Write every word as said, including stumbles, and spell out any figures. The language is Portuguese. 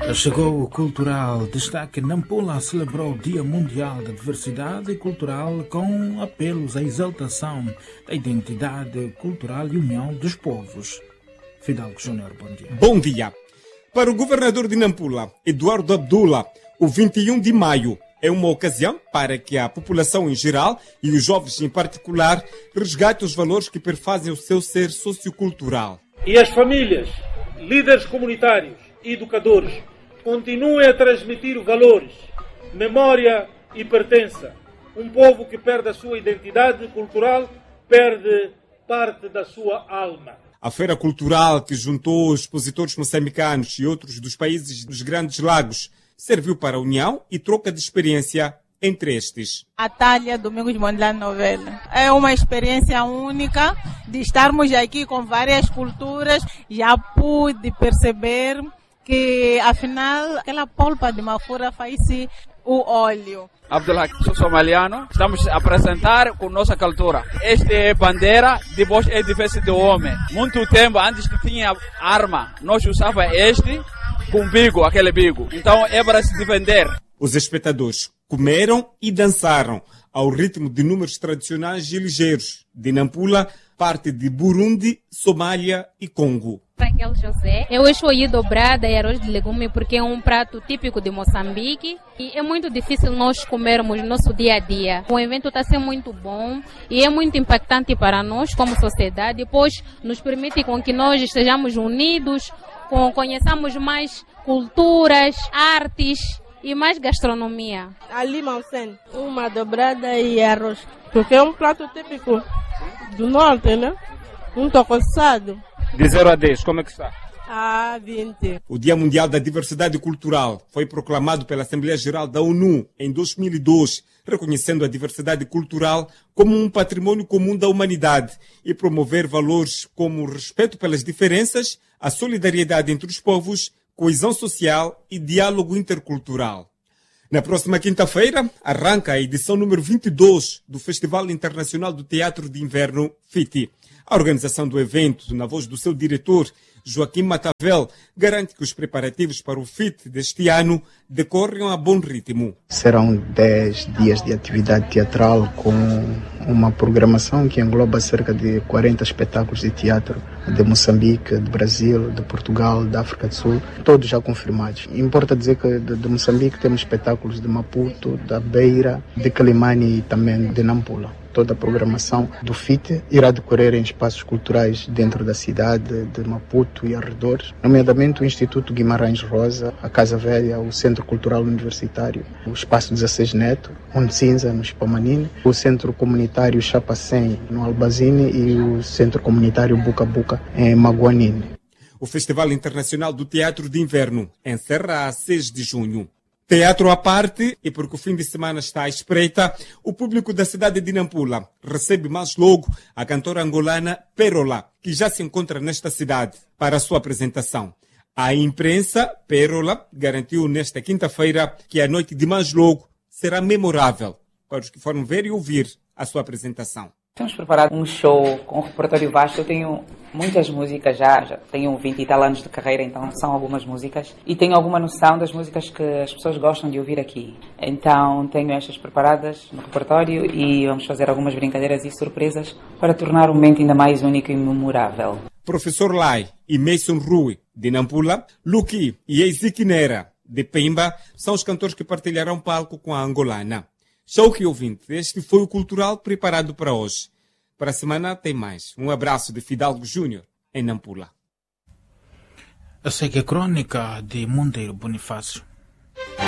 Chegou o Cultural. Destaque: Nampula celebrou o Dia Mundial da Diversidade Cultural com apelos à exaltação da identidade cultural e união dos povos. Fidalgo Júnior, bom dia. Bom dia. Para o governador de Nampula, Eduardo Abdullah, o vinte e um de maio é uma ocasião para que a população em geral e os jovens em particular resgatem os valores que perfazem o seu ser sociocultural. E as famílias, líderes comunitários e educadores continuem a transmitir valores, memória e pertença. Um povo que perde a sua identidade cultural perde parte da sua alma. A feira cultural, que juntou expositores moçambicanos e outros dos países dos Grandes Lagos, serviu para a união e troca de experiência entre estes. A Thalia Domingos Mondlane Novela é uma experiência única de estarmos aqui com várias culturas. Já pude perceber que, afinal, aquela polpa de mafura faz-se o óleo. Abdullah, sou somaliano. Estamos a apresentar com nossa cultura. Esta é bandeira, depois é defesa do homem. Muito tempo antes que tinha arma, nós usava este com bigo, aquele bigo. Então é para se defender. Os espectadores comeram e dançaram ao ritmo de números tradicionais e ligeiros de Nampula, parte de Burundi, Somália e Congo. Raquel José, eu escolhi dobrada e arroz de legume porque é um prato típico de Moçambique e é muito difícil nós comermos no nosso dia a dia. O evento está sendo muito bom e é muito impactante para nós como sociedade, pois nos permite com que nós estejamos unidos, com, conheçamos mais culturas, artes e mais gastronomia. Ali, Mansen, uma dobrada e arroz, porque é um prato típico do norte, né? Muito coçado. De zero a dez, como é que está? Ah, vinte. O Dia Mundial da Diversidade Cultural foi proclamado pela Assembleia Geral da ONU em dois mil e dois, reconhecendo a diversidade cultural como um patrimônio comum da humanidade e promover valores como o respeito pelas diferenças, a solidariedade entre os povos, coesão social e diálogo intercultural. Na próxima quinta-feira, arranca a edição número vinte e dois do Festival Internacional do Teatro de Inverno, F I T. A organização do evento, na voz do seu diretor, Joaquim Matavel, garante que os preparativos para o F I T deste ano decorrem a bom ritmo. Serão dez dias de atividade teatral com uma programação que engloba cerca de quarenta espetáculos de teatro de Moçambique, de Brasil, de Portugal, da África do Sul, todos já confirmados. Importa dizer que de, de Moçambique temos espetáculos de Maputo, da Beira, de Quelimane e também de Nampula. Toda a programação do F I T irá decorrer em espaços culturais dentro da cidade de Maputo e arredores, nomeadamente o Instituto Guimarães Rosa, a Casa Velha, o Centro Cultural Universitário, o Espaço dezesseis Neto, onde Cinza, no Spamanine, o Centro Comunitário Chapacém, no Albazine, e o Centro Comunitário Buca Buca, em Maguanine. O Festival Internacional do Teatro de Inverno encerra a seis de junho. Teatro à parte, e porque o fim de semana está à espreita, o público da cidade de Nampula recebe mais logo a cantora angolana Pérola, que já se encontra nesta cidade para a sua apresentação. A imprensa, Pérola, garantiu nesta quinta-feira que a noite de mais logo será memorável para os que foram ver e ouvir a sua apresentação. Temos preparado um show com um repertório vasto. Eu tenho muitas músicas já, já tenho vinte e tal anos de carreira, então são algumas músicas. E tenho alguma noção das músicas que as pessoas gostam de ouvir aqui. Então tenho estas preparadas no repertório e vamos fazer algumas brincadeiras e surpresas para tornar o momento ainda mais único e memorável. Professor Lai e Mason Rui, de Nampula, Luki e Ezequinera, de Pemba, são os cantores que partilharão palco com a angolana. Show que ouvinte, este foi o Cultural preparado para hoje. Para a semana tem mais. Um abraço de Fidalgo Júnior, em Nampula. Segue a crônica de Monteiro Bonifácio.